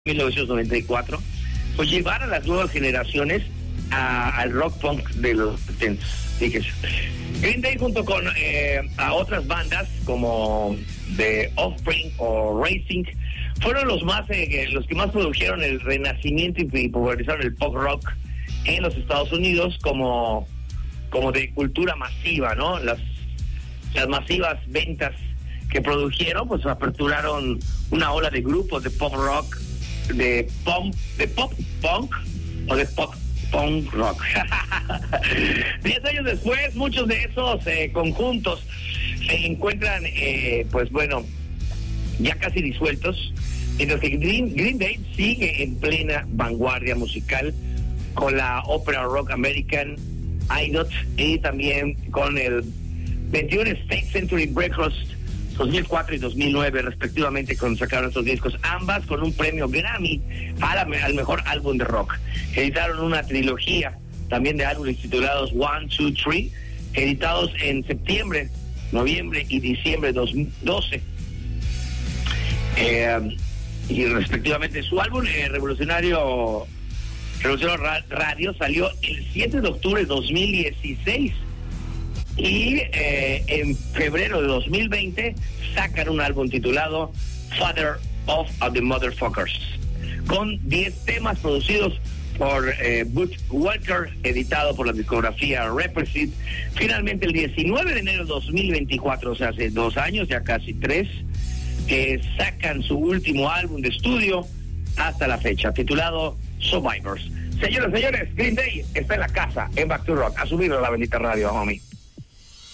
1994, pues llevar a las nuevas generaciones al rock punk de los 70. Fíjese. Green Day junto con a otras bandas como The Offspring o Racing fueron los que más produjeron el renacimiento y popularizaron el pop rock en los Estados Unidos como de cultura masiva, ¿no? Las masivas ventas que produjeron pues aperturaron una ola de grupos de pop rock, de pop punk o de pop punk rock. 10 años después, muchos de esos conjuntos se encuentran, pues bueno, ya casi disueltos, mientras que Green Day sigue en plena vanguardia musical con la ópera rock American Idol y también con el 21 State Century Breakfast 2004 y 2009 respectivamente, cuando sacaron estos discos, ambas con un premio Grammy al mejor álbum de rock. Editaron una trilogía también de álbumes titulados 1, 2, 3, editados en septiembre, noviembre y diciembre de 2012. Y respectivamente su álbum Revolucionario Radio salió el 7 de octubre de 2016. Y en febrero de 2020 sacan un álbum titulado Father of the Motherfuckers, con 10 temas producidos por Butch Walker, editado por la discografía Represent. Finalmente el 19 de enero de 2024, o sea, hace 2 años, ya casi 3, sacan su último álbum de estudio hasta la fecha, titulado Survivors. Señoras y señores, Green Day está en la casa, en Back to Rock. A subirlo a la bendita radio, homie.